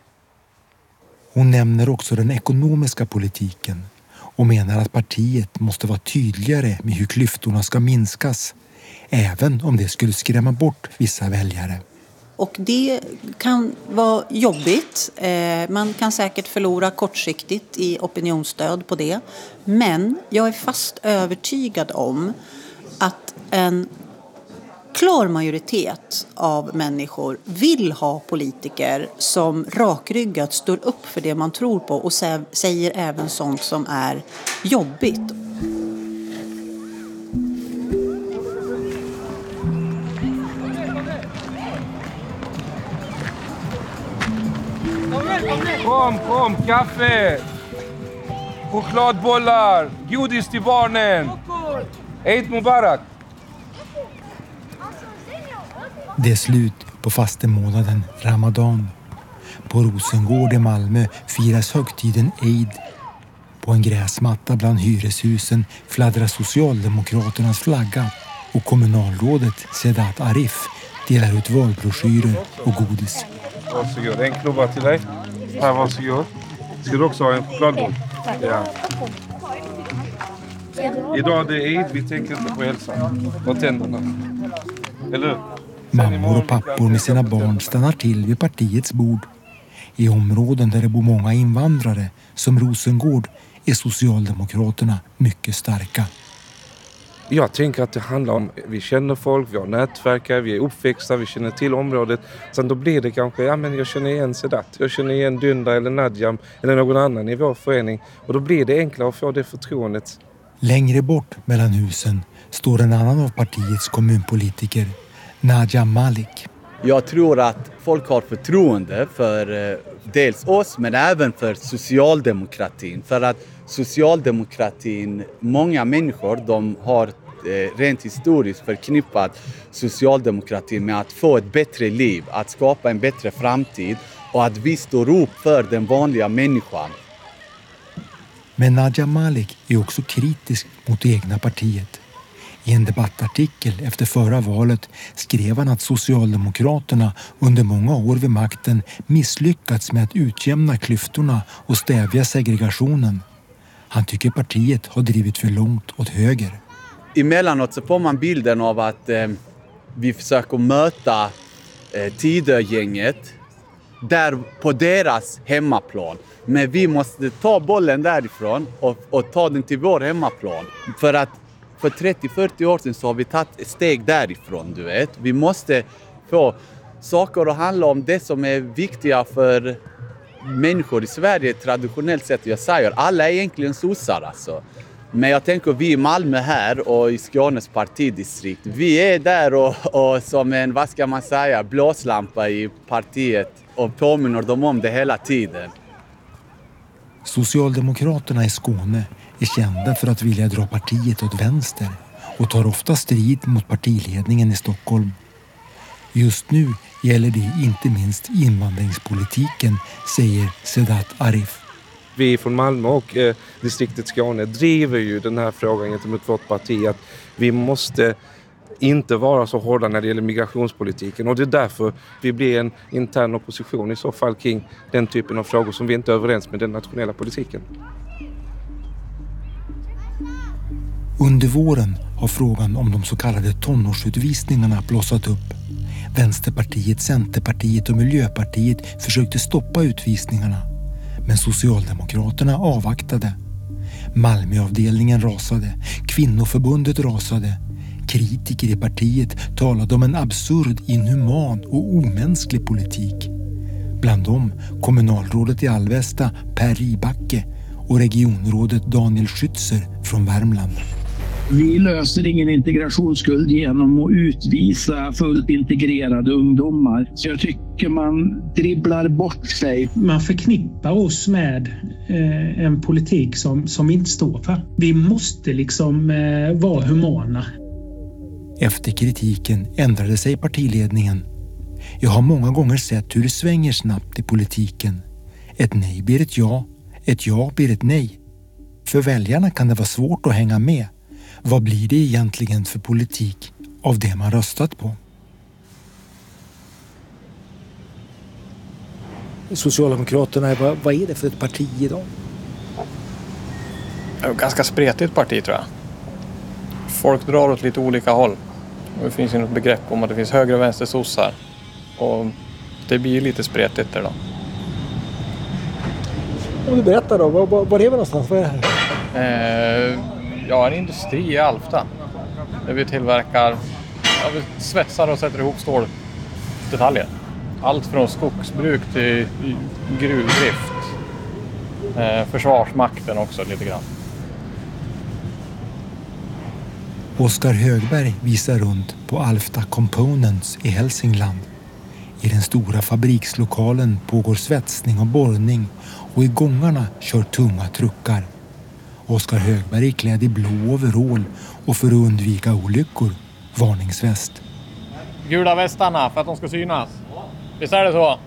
Hon nämner också den ekonomiska politiken och menar att partiet måste vara tydligare med hur klyftorna ska minskas. Även om det skulle skrämma bort vissa väljare. Och det kan vara jobbigt. Man kan säkert förlora kortsiktigt i opinionsstöd på det. Men jag är fast övertygad om att en klar majoritet av människor vill ha politiker som rakryggat står upp för det man tror på och säger även sånt som är jobbigt. Kom, kaffe! Chokladbollar! Godis till barnen! Eid Mubarak! Det är slut på fastemånaden Ramadan. På Rosengård i Malmö firas högtiden Eid. På en gräsmatta bland hyreshusen fladdrar Socialdemokraternas flagga och kommunalrådet Sedat Arif delar ut valbroschyrer och godis. Varsågod, en klubba till dig. Här, varsågod. Ska du också ha en chokladboll? Ja. Idag är det Eid, vi tänker inte på hälsan och tänderna. Eller hur? Mammor och pappor med sina barn stannar till vid partiets bord. I områden där det bor många invandrare, som Rosengård, är Socialdemokraterna mycket starka. Jag tänker att det handlar om, vi känner folk, vi har nätverkare, vi är uppväxta, vi känner till området. Sen då blir det kanske, ja men jag känner igen Sedat, jag känner igen Dunda eller Nadjam eller någon annan i vår förening. Och då blir det enklare att få det förtroendet. Längre bort mellan husen står en annan av partiets kommunpolitiker, Najam Malik. Jag tror att folk har förtroende för eh, dels oss men även för socialdemokratin. För att socialdemokratin, många människor de har eh, rent historiskt förknippat socialdemokratin med att få ett bättre liv, att skapa en bättre framtid och att vi står upp för den vanliga människan. Men Najam Malik är också kritisk mot det egna partiet. I en debattartikel efter förra valet skrev han att Socialdemokraterna under många år vid makten misslyckats med att utjämna klyftorna och stävja segregationen. Han tycker partiet har drivit för långt åt höger. Emellanåt så får man bilden av att eh, vi försöker möta eh, Tidögänget där på deras hemmaplan. Men vi måste ta bollen därifrån och, och ta den till vår hemmaplan. För att för trettio till fyrtio år sedan så har vi tagit ett steg därifrån, du vet. Vi måste få saker att handla om det som är viktiga för människor i Sverige traditionellt sett. Jag säger, alla är egentligen sossar alltså. Men jag tänker vi i Malmö här och i Skånes partidistrikt, vi är där och, och som en, vad ska man säga, blåslampa i partiet och påminner dem om det hela tiden. Socialdemokraterna i Skåne är kända för att vilja dra partiet åt vänster och tar ofta strid mot partiledningen i Stockholm. Just nu gäller det inte minst invandringspolitiken, säger Sedat Arif. Vi från Malmö och eh, distriktet Skåne driver ju den här frågan gentemot vårt parti att vi måste inte vara så hårda när det gäller migrationspolitiken. Och det är därför vi blir en intern opposition i så fall kring den typen av frågor som vi inte är överens med den nationella politiken. Under våren har frågan om de så kallade tonårsutvisningarna blossat upp. Vänsterpartiet, Centerpartiet och Miljöpartiet försökte stoppa utvisningarna. Men Socialdemokraterna avvaktade. Malmöavdelningen rasade. Kvinnoförbundet rasade. Kritiker i partiet talade om en absurd, inhuman och omänsklig politik. Bland dem kommunalrådet i Alvesta, Per Ribacke, och regionrådet Daniel Schützer från Värmland. Vi löser ingen integrationsskuld genom att utvisa fullt integrerade ungdomar. Så jag tycker man dribblar bort sig. Man förknippar oss med eh, en politik som, som inte står för. Vi måste liksom eh, vara humana. Efter kritiken ändrade sig partiledningen. Jag har många gånger sett hur det svänger snabbt i politiken. Ett nej blir ett ja, ett ja blir ett nej. För väljarna kan det vara svårt att hänga med. Vad blir det egentligen för politik av det man röstat på? Socialdemokraterna, vad, vad är det för ett parti idag? Ganska spretigt parti tror jag. Folk drar åt lite olika håll. Och det finns ju något begrepp om att det finns höger och vänster sossar. Och det blir ju lite spretigt där då. Om du berättar då, var, var, var är vi någonstans? Vad är det här? Eh, ja, en industri i Alfta. Där vi tillverkar, ja, vi svetsar och sätter ihop ståldetaljer. Allt från skogsbruk till gruvdrift. Eh, försvarsmakten också lite grann. Oskar Högberg visar runt på Alfta Components i Hälsingland. I den stora fabrikslokalen pågår svetsning och borrning och i gångarna kör tunga truckar. Oskar Högberg är klädd i blå overall och för att undvika olyckor, varningsväst. Gula västarna för att de ska synas. Visst är det så?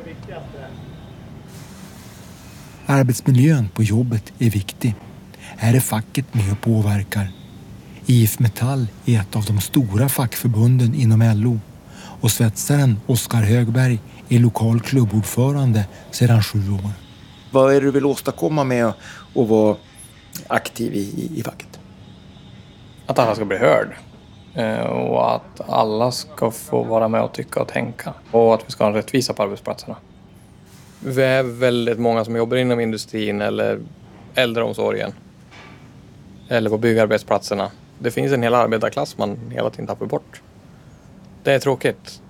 Arbetsmiljön på jobbet är viktig. Här är facket med och påverkar. I F Metall är ett av de stora fackförbunden inom L O och svetsaren Oskar Högberg är lokal klubbordförande sedan sju år. Vad är det du vill åstadkomma med att vara aktiv i, i facket? Att alla ska bli hörd. Och att alla ska få vara med och tycka och tänka. Och att vi ska ha en rättvisa på arbetsplatserna. Vi är väldigt många som jobbar inom industrin eller äldreomsorgen. Eller på byggarbetsplatserna. Det finns en hel arbetarklass man hela tiden tappar bort. Det är tråkigt.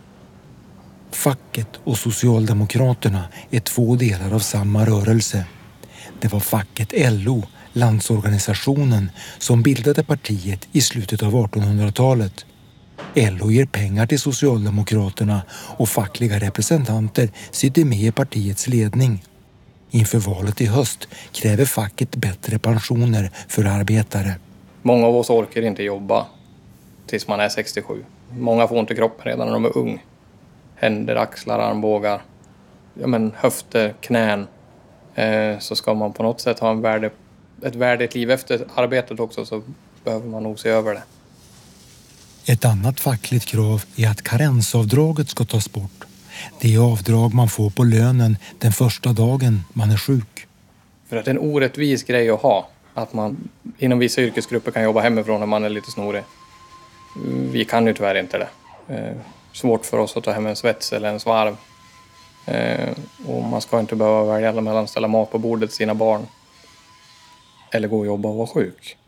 Facket och Socialdemokraterna är två delar av samma rörelse. Det var facket L O, landsorganisationen, som bildade partiet i slutet av artonhundratalet. L O ger pengar till Socialdemokraterna och fackliga representanter sitter med i partiets ledning. Inför valet i höst kräver facket bättre pensioner för arbetare. Många av oss orkar inte jobba tills man är sextiosju. Många får ont i kroppen redan när de är ung. Händer, axlar, armbågar, ja, men höfter, knän. Eh, så ska man på något sätt ha en värde, ett värdigt liv efter arbetet också, så behöver man nog se över det. Ett annat fackligt krav är att karensavdraget ska tas bort. Det är avdrag man får på lönen den första dagen man är sjuk. För att det är en orättvis grej att ha. Att man inom vissa yrkesgrupper kan jobba hemifrån när man är lite snorig. Vi kan ju tyvärr inte det. Eh, svårt för oss att ta hem en svets eller en svarv. Eh, och man ska inte behöva välja mellan att ställa mat på bordet till sina barn. Eller gå och jobba och vara sjuk.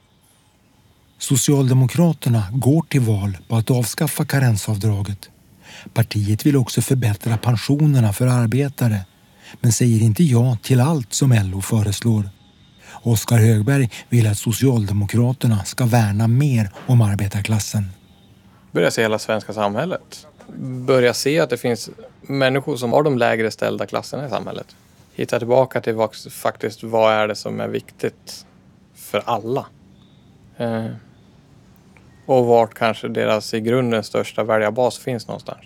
Socialdemokraterna går till val på att avskaffa karensavdraget. Partiet vill också förbättra pensionerna för arbetare, men säger inte ja till allt som L O föreslår. Oskar Högberg vill att Socialdemokraterna ska värna mer om arbetarklassen. Börja se hela svenska samhället. Börja se att det finns människor som har de lägre ställda klasserna i samhället. Hitta tillbaka till vad, faktiskt vad är det som är viktigt för alla. Eh, och vart kanske deras i grunden största väljarbas finns någonstans.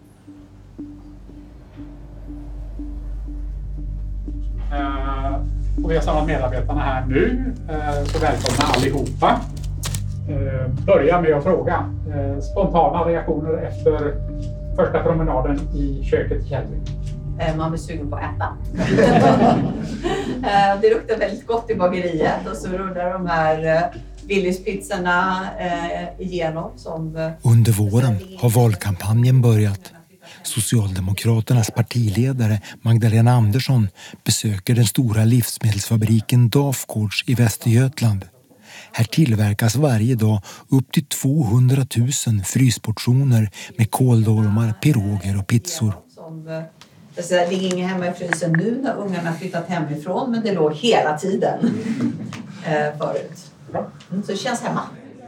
Uh, och vi har samlat medarbetarna här nu, uh, så välkomna allihopa. Uh, börja med att fråga. Uh, spontana reaktioner efter första promenaden i köket i Källvik. Uh, man blir sugen på att äta. uh, det luktar väldigt gott i bageriet och så rullar de här uh, Willys-pizzorna uh, igenom. Som, uh, Under våren har valkampanjen börjat. Socialdemokraternas partiledare Magdalena Andersson besöker den stora livsmedelsfabriken Dafgårds i Västergötland. Här tillverkas varje dag upp till tvåhundratusen frysportioner med kåldolmar, piroger och pizzor. Som, det ligger inget hemma i frysen nu när ungarna flyttat hemifrån, men det låg hela tiden förut. Så det känns hemma.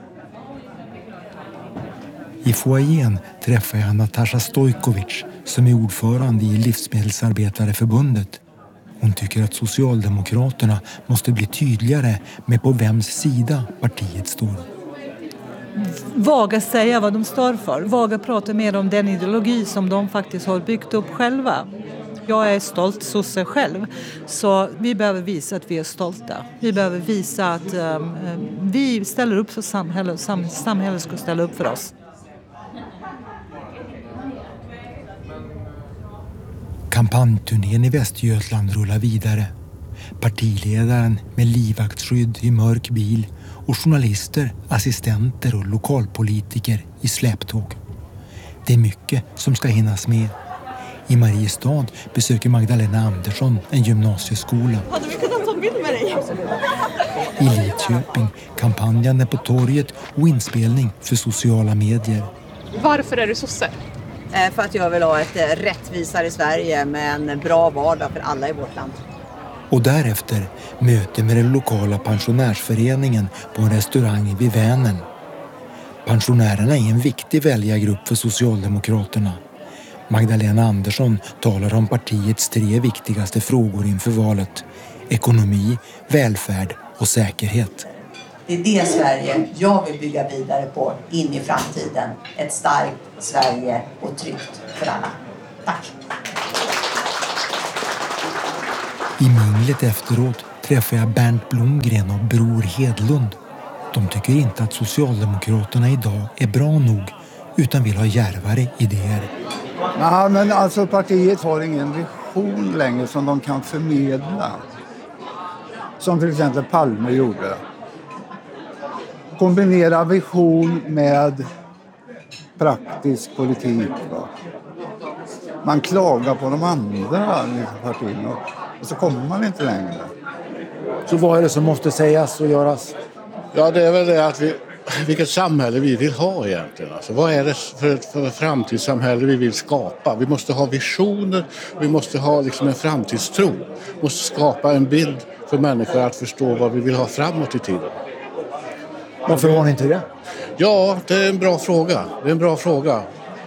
I foajén träffar jag Natasha Stojkovic som är ordförande i Livsmedelsarbetareförbundet. Hon tycker att Socialdemokraterna måste bli tydligare med på vems sida partiet står. Våga säga vad de står för. Våga prata mer om den ideologi som de faktiskt har byggt upp själva. Jag är stolt sosse själv, så vi behöver visa att vi är stolta. Vi behöver visa att um, vi ställer upp för samhället, sam- samhället ska ställa upp för oss. Kampanjturnén i Västergötland rullar vidare. Partiledaren med livvaktsskydd i mörk bil och journalister, assistenter och lokalpolitiker i släptåg. Det är mycket som ska hinnas med. I Mariestad besöker Magdalena Andersson en gymnasieskola. Hade vi kunnat ta bild med dig? I Lidköping kampanjande på torget och inspelning för sociala medier. Varför är du sosse? För att jag vill ha ett rättvisare Sverige med en bra vardag för alla i vårt land. Och därefter möte med den lokala pensionärsföreningen på en restaurang vid Vänern. Pensionärerna är en viktig väljargrupp för Socialdemokraterna. Magdalena Andersson talar om partiets tre viktigaste frågor inför valet: ekonomi, välfärd och säkerhet. Det är det Sverige jag vill bygga vidare på in i framtiden. Ett starkt Sverige och tryggt för alla. Tack! I minglet efteråt träffar jag Bernt Blomgren och Bror Hedlund. De tycker inte att Socialdemokraterna idag är bra nog utan vill ha djärvare idéer. Ja, men alltså partiet har ingen vision längre som de kan förmedla. Som till exempel Palme gjorde. Kombinera vision med praktisk politik. Va? Man klagar på de andra partierna och så kommer man inte längre. Så vad är det som måste sägas och göras? Ja, det är väl det att vi, vilket samhälle vi vill ha egentligen. Alltså, vad är det för ett för framtidssamhälle vi vill skapa? Vi måste ha visioner, vi måste ha liksom en framtidstro. Vi måste skapa en bild för människor att förstå vad vi vill ha framåt i tiden. Varför har ni inte det? Ja, det är en bra fråga. Det är en bra fråga.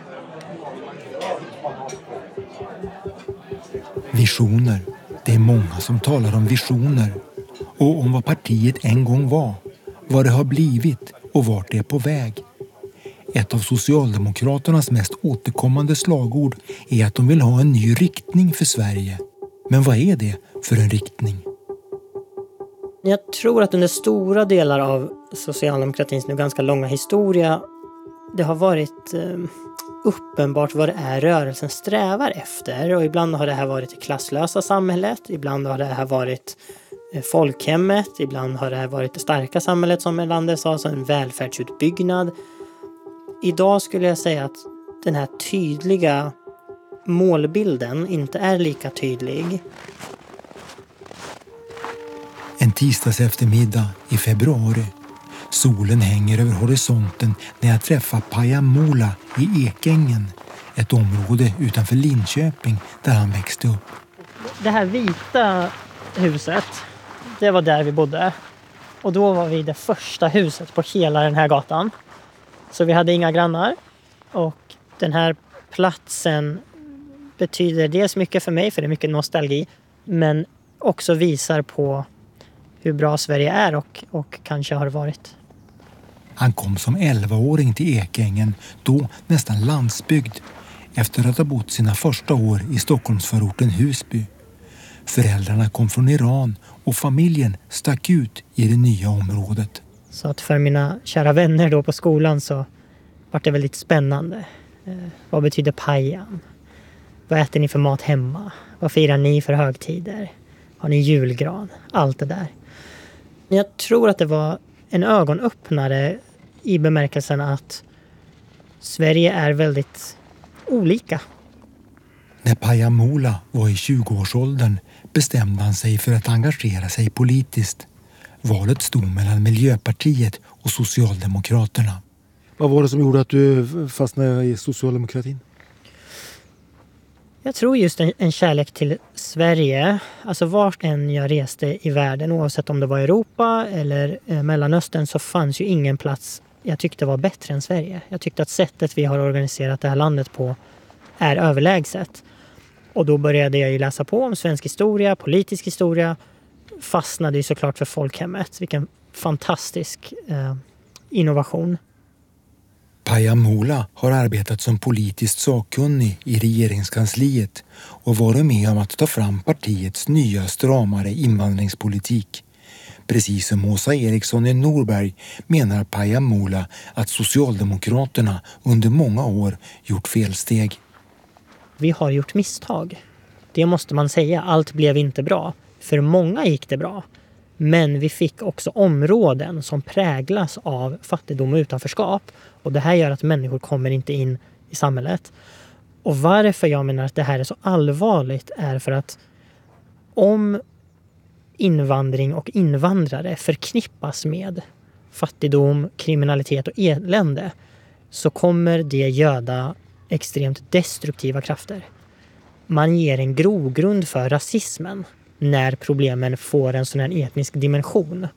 Visioner. Det är många som talar om visioner. Och om vad partiet en gång var. Vad det har blivit och vart det är på väg. Ett av Socialdemokraternas mest återkommande slagord är att de vill ha en ny riktning för Sverige. Men vad är det för en riktning? Jag tror att under stora delar av socialdemokratins nu ganska långa historia det har varit eh, uppenbart vad det är rörelsen strävar efter. Och ibland har det här varit det klasslösa samhället, ibland har det här varit eh, folkhemmet, ibland har det här varit det starka samhället som Erlander sa, alltså en välfärdsutbyggnad. Idag skulle jag säga att den här tydliga målbilden inte är lika tydlig. En tisdags eftermiddag i februari. Solen hänger över horisonten när jag träffar Pajamola i Ekängen. Ett område utanför Linköping där han växte upp. Det här vita huset, det var där vi bodde. Och då var vi det första huset på hela den här gatan. Så vi hade inga grannar. Och den här platsen betyder dels mycket för mig, för det är mycket nostalgi. Men också visar på hur bra Sverige är och, och kanske har varit. Han kom som elvaåring till Ekängen, då nästan landsbygd, efter att ha bott sina första år i Stockholmsförorten Husby. Föräldrarna kom från Iran och familjen stack ut i det nya området. Så att för mina kära vänner då på skolan så var det väldigt spännande. Eh, vad betyder pajan? Vad äter ni för mat hemma? Vad firar ni för högtider? Har ni julgran? Allt det där. Jag tror att det var en ögonöppnare i bemärkelsen att Sverige är väldigt olika. När Pajamola var i tjugoårsåldern bestämde han sig för att engagera sig politiskt. Valet stod mellan Miljöpartiet och Socialdemokraterna. Vad var det som gjorde att du fastnade i socialdemokratin? Jag tror just en, en kärlek till Sverige, alltså vart än jag reste i världen, oavsett om det var Europa eller eh, Mellanöstern, så fanns ju ingen plats jag tyckte var bättre än Sverige. Jag tyckte att sättet vi har organiserat det här landet på är överlägset. Och då började jag ju läsa på om svensk historia, politisk historia, fastnade ju såklart för folkhemmet. Vilken fantastisk eh, innovation. Pajamola har arbetat som politiskt sakkunnig i regeringskansliet och varit med om att ta fram partiets nya stramare invandringspolitik. Precis som Åsa Eriksson i Norberg menar Pajamola att Socialdemokraterna under många år gjort felsteg. Vi har gjort misstag. Det måste man säga. Allt blev inte bra. För många gick det bra. Men vi fick också områden som präglas av fattigdom och utanförskap. Och det här gör att människor kommer inte in i samhället. Och varför jag menar att det här är så allvarligt är för att om invandring och invandrare förknippas med fattigdom, kriminalitet och elände så kommer det göda extremt destruktiva krafter. Man ger en grogrund för rasismen när problemen får en sån här etnisk dimension.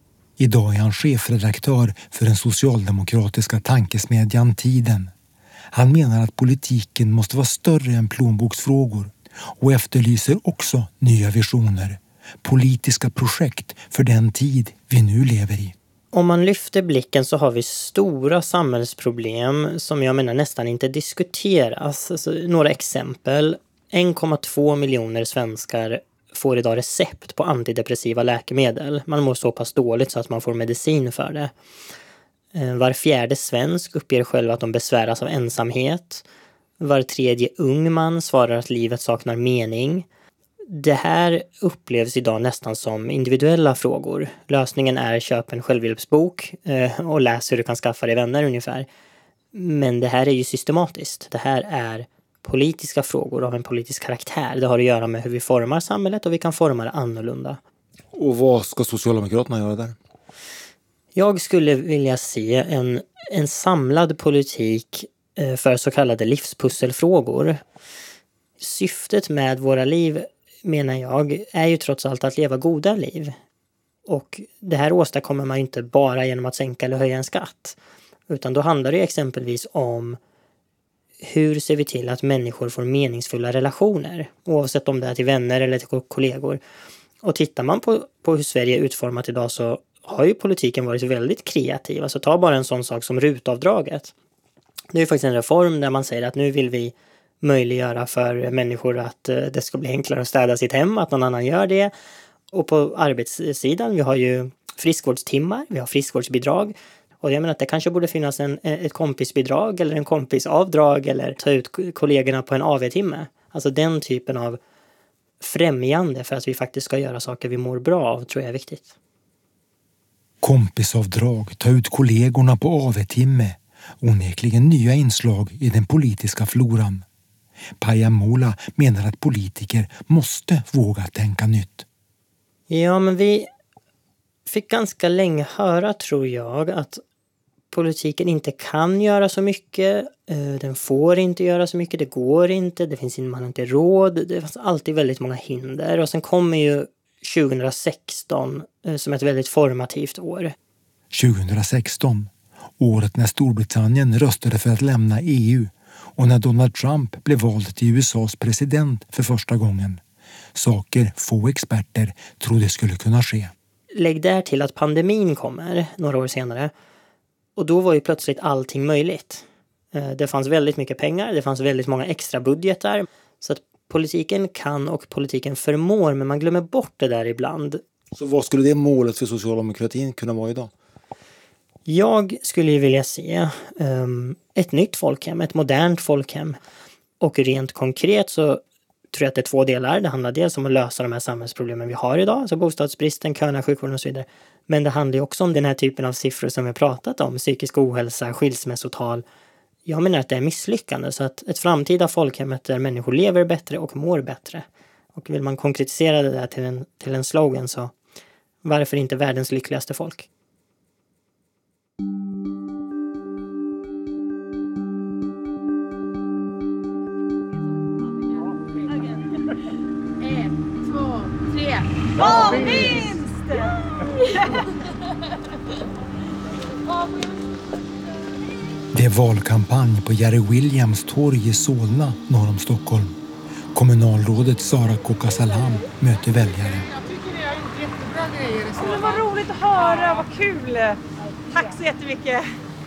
Idag är han chefredaktör för den socialdemokratiska tankesmedjan Tiden. Han menar att politiken måste vara större än plånboksfrågor och efterlyser också nya visioner, politiska projekt för den tid vi nu lever i. Om man lyfter blicken så har vi stora samhällsproblem som jag menar nästan inte diskuteras. Alltså, några exempel. en komma två miljoner svenskar får idag recept på antidepressiva läkemedel. Man mår så pass dåligt så att man får medicin för det. Var fjärde svensk uppger själv att de besväras av ensamhet. Var tredje ung man svarar att livet saknar mening. Det här upplevs idag nästan som individuella frågor. Lösningen är köp en självhjälpsbok eh, och läs hur du kan skaffa dig vänner ungefär. Men det här är ju systematiskt. Det här är politiska frågor av en politisk karaktär. Det har att göra med hur vi formar samhället och vi kan forma det annorlunda. Och vad ska Socialdemokraterna göra där? Jag skulle vilja se en, en samlad politik eh, för så kallade livspusselfrågor. Syftet med våra liv, menar jag, är ju trots allt att leva goda liv. Och det här åstadkommer man inte bara genom att sänka eller höja en skatt. Utan då handlar det exempelvis om hur ser vi till att människor får meningsfulla relationer. Oavsett om det är till vänner eller till kollegor. Och tittar man på, på hur Sverige är utformat idag så har ju politiken varit väldigt kreativ. Alltså ta bara en sån sak som rutavdraget. Det är ju faktiskt en reform där man säger att nu vill vi möjliggöra för människor att det ska bli enklare att städa sitt hem, att någon annan gör det. Och på arbetssidan, vi har ju friskvårdstimmar, vi har friskvårdsbidrag. Och jag menar att det kanske borde finnas en, ett kompisbidrag eller en kompisavdrag eller ta ut kollegorna på en A V-timme. Alltså den typen av främjande för att vi faktiskt ska göra saker vi mår bra av tror jag är viktigt. Kompisavdrag, ta ut kollegorna på A V-timme. Onekligen nya inslag i den politiska floran. Pajamola menar att politiker måste våga tänka nytt. Ja, men vi fick ganska länge höra, tror jag, att politiken inte kan göra så mycket. Den får inte göra så mycket, det går inte, det finns man inte råd. Det finns alltid väldigt många hinder. Och sen kommer ju tjugohundrasexton som ett väldigt formativt år. tjugohundrasexton, året när Storbritannien röstade för att lämna E U och när Donald Trump blev vald till U S A:s president för första gången. Saker få experter trodde skulle kunna ske. Lägg där till att pandemin kommer några år senare. Och då var ju plötsligt allting möjligt. Det fanns väldigt mycket pengar, det fanns väldigt många extra budgetar. Så att politiken kan och politiken förmår, men man glömmer bort det där ibland. Så vad skulle det målet för socialdemokratin kunna vara idag? Jag skulle ju vilja se um, ett nytt folkhem, ett modernt folkhem. Och rent konkret så tror jag att det är två delar. Det handlar dels om att lösa de här samhällsproblemen vi har idag. Alltså bostadsbristen, köerna, sjukvården och så vidare. Men det handlar ju också om den här typen av siffror som vi har pratat om. Psykisk ohälsa, skilsmässotal. Jag menar att det är misslyckande. Så att ett framtida folkhemmet där människor lever bättre och mår bättre. Och vill man konkretisera det där till en, till en slogan så varför inte världens lyckligaste folk? En, två, tre. Valvinst! Det är valkampanj på Jerry Williams torg i Solna norr om Stockholm. Kommunalrådet Sara Kokasalam möter väljare. Jag tycker ni har gjort jättebra grejer i Solna. Men vad roligt att höra, vad kul! Tack så jättemycket!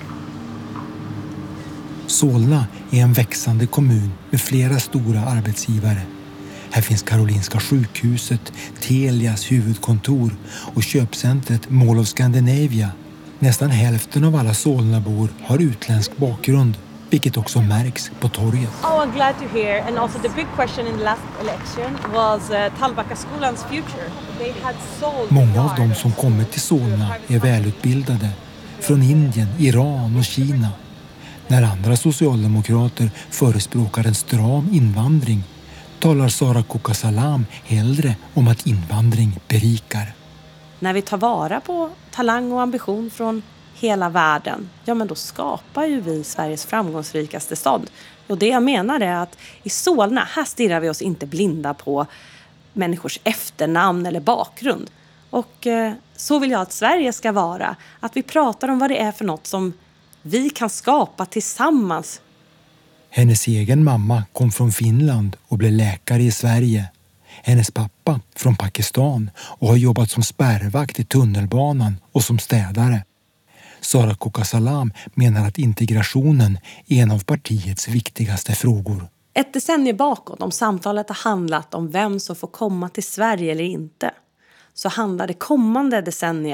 Solna är en växande kommun med flera stora arbetsgivare. Här finns Karolinska sjukhuset, Telias huvudkontor och köpcentret Mall of Scandinavia. Nästan hälften av alla Solnabor har utländsk bakgrund, vilket också märks på torget. Oh, I'm glad to hear. And also the big question in the last election was uh, Tallbacka-skolans future. They had sold. Många av dem som kommit till Solna är välutbildade, från Indien, Iran och Kina. När andra socialdemokrater förespråkar en stram invandring talar Sara Kokasalam hellre om att invandring berikar. När vi tar vara på talang och ambition från hela världen, ja men då skapar ju vi Sveriges framgångsrikaste stad. Och det jag menar är att i Solna, här stirrar vi oss inte blinda på människors efternamn eller bakgrund. Och eh, så vill jag att Sverige ska vara. Att vi pratar om vad det är för något som vi kan skapa tillsammans. Hennes egen mamma kom från Finland och blev läkare i Sverige. Hennes pappa från Pakistan och har jobbat som spärrvakt i tunnelbanan och som städare. Sara Kokasalam menar att integrationen är en av partiets viktigaste frågor. Ett decennium bakåt, om samtalet har handlat om vem som får komma till Sverige eller inte, så handlar det kommande decennier